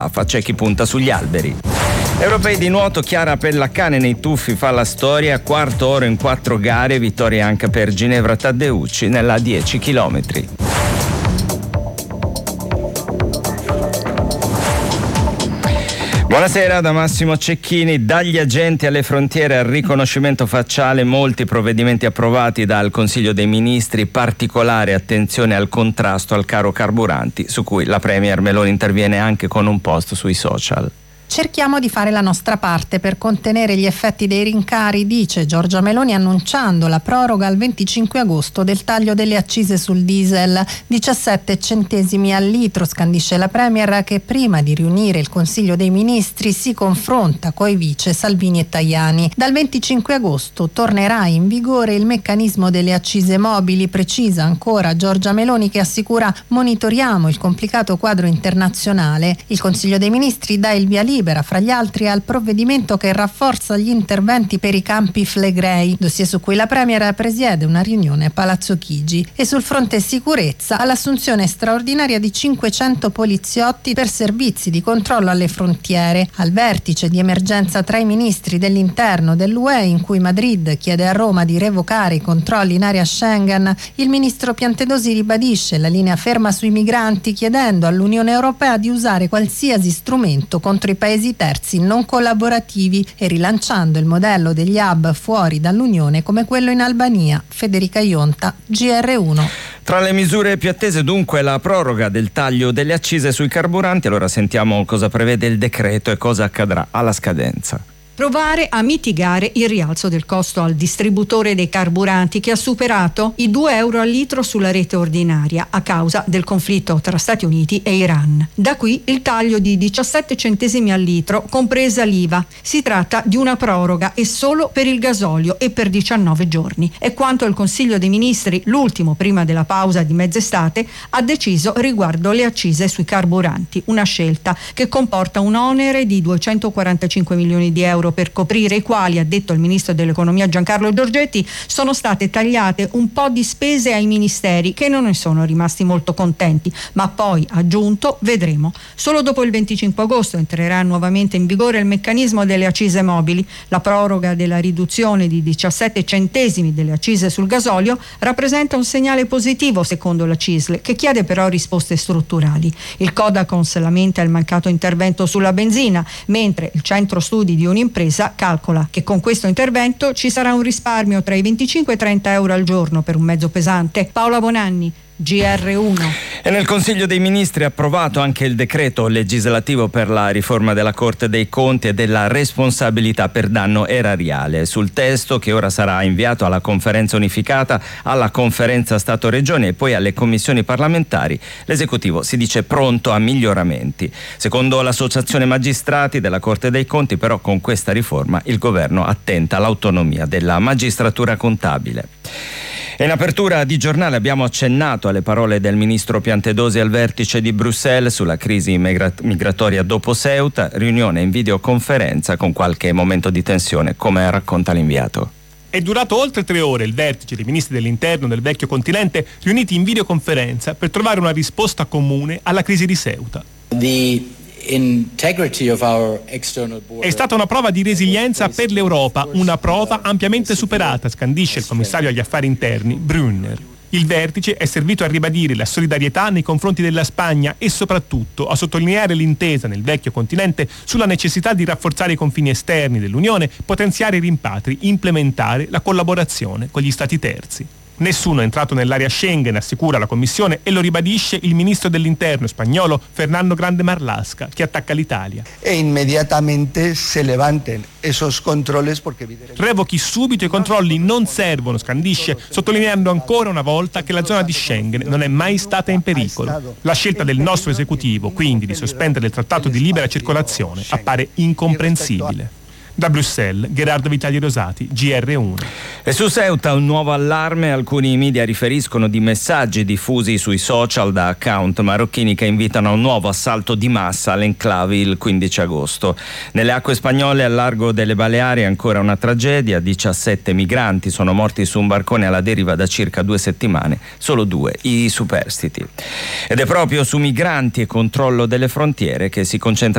c'è chi punta sugli alberi. Europei di nuoto, Chiara Pellaccane nei tuffi fa la storia, quarto oro in 4 gare, vittoria anche per Ginevra Taddeucci nella 10 km. Buonasera da Massimo Cecchini. Dagli agenti alle frontiere al riconoscimento facciale, molti provvedimenti approvati dal Consiglio dei Ministri, particolare attenzione al contrasto al caro carburanti, su cui la Premier Meloni interviene anche con un post sui social. Cerchiamo di fare la nostra parte per contenere gli effetti dei rincari, dice Giorgia Meloni, annunciando la proroga al 25 agosto del taglio delle accise sul diesel. 17 centesimi al litro, scandisce la Premier, che prima di riunire il Consiglio dei Ministri si confronta coi vice Salvini e Tajani. Dal 25 agosto tornerà in vigore il meccanismo delle accise mobili, precisa ancora Giorgia Meloni, che assicura: monitoriamo il complicato quadro internazionale. Il Consiglio dei Ministri dà il via libera, fra gli altri, al provvedimento che rafforza gli interventi per i campi Flegrei, dossier su cui la Premier presiede una riunione a Palazzo Chigi. E sul fronte sicurezza, all'assunzione straordinaria di 500 poliziotti per servizi di controllo alle frontiere. Al vertice di emergenza tra i ministri dell'interno dell'UE, in cui Madrid chiede a Roma di revocare i controlli in area Schengen, il ministro Piantedosi ribadisce la linea ferma sui migranti, chiedendo all'Unione Europea di usare qualsiasi strumento contro i paesi terzi non collaborativi e rilanciando il modello degli hub fuori dall'Unione come quello in Albania. Federica Ionta, GR1. Tra le misure più attese dunque la proroga del taglio delle accise sui carburanti. Allora sentiamo cosa prevede il decreto e cosa accadrà alla scadenza. Provare a mitigare il rialzo del costo al distributore dei carburanti, che ha superato i 2 euro al litro sulla rete ordinaria a causa del conflitto tra Stati Uniti e Iran. Da qui il taglio di 17 centesimi al litro, compresa l'IVA. Si tratta di una proroga e solo per il gasolio e per 19 giorni. È quanto il Consiglio dei Ministri, l'ultimo prima della pausa di mezz'estate, ha deciso riguardo le accise sui carburanti. Una scelta che comporta un onere di 245 milioni di euro, per coprire i quali, ha detto il ministro dell'economia Giancarlo Giorgetti, sono state tagliate un po' di spese ai ministeri, che non ne sono rimasti molto contenti, ma poi, ha aggiunto, vedremo. Solo dopo il 25 agosto entrerà nuovamente in vigore il meccanismo delle accise mobili. La proroga della riduzione di 17 centesimi delle accise sul gasolio rappresenta un segnale positivo, secondo la CISL, che chiede però risposte strutturali. Il Codacons lamenta il mancato intervento sulla benzina, mentre il centro studi di un'impresa calcola che con questo intervento ci sarà un risparmio tra i 25 e 30 euro al giorno per un mezzo pesante. Paola Bonanni, GR1. E nel Consiglio dei Ministri è approvato anche il decreto legislativo per la riforma della Corte dei Conti e della responsabilità per danno erariale. Sul testo, che ora sarà inviato alla Conferenza Unificata, alla Conferenza Stato-Regioni e poi alle commissioni parlamentari, l'esecutivo si dice pronto a miglioramenti. Secondo l'Associazione Magistrati della Corte dei Conti, però, con questa riforma il governo attenta all'autonomia della magistratura contabile. In apertura di giornale abbiamo accennato alle parole del ministro Piantedosi al vertice di Bruxelles sulla crisi migratoria dopo Ceuta, riunione in videoconferenza con qualche momento di tensione, come racconta l'inviato. È durato oltre 3 ore il vertice dei ministri dell'interno del vecchio continente riuniti in videoconferenza per trovare una risposta comune alla crisi di Ceuta. È stata una prova di resilienza per l'Europa, una prova ampiamente superata, scandisce il commissario agli affari interni Brunner. Il vertice è servito a ribadire la solidarietà nei confronti della Spagna e soprattutto a sottolineare l'intesa nel vecchio continente sulla necessità di rafforzare i confini esterni dell'Unione, potenziare i rimpatri, implementare la collaborazione con gli Stati terzi. Nessuno è entrato nell'area Schengen, assicura la Commissione, e lo ribadisce il ministro dell'interno spagnolo Fernando Grande Marlaska, che attacca l'Italia. E immediatamente se levanten esos controles porque revochi subito i controlli, non servono, scandisce, sottolineando ancora una volta che la zona di Schengen non è mai stata in pericolo. La scelta del nostro esecutivo, quindi, di sospendere il trattato di libera circolazione appare incomprensibile. Da Bruxelles, Gerardo Vitali Rosati, GR1. E su Ceuta un nuovo allarme. Alcuni media riferiscono di messaggi diffusi sui social da account marocchini che invitano a un nuovo assalto di massa all'enclave il 15 agosto. Nelle acque spagnole al largo delle Baleari ancora una tragedia. 17 migranti sono morti su un barcone alla deriva da circa 2 settimane, solo 2 i superstiti. Ed è proprio su migranti e controllo delle frontiere che si concentra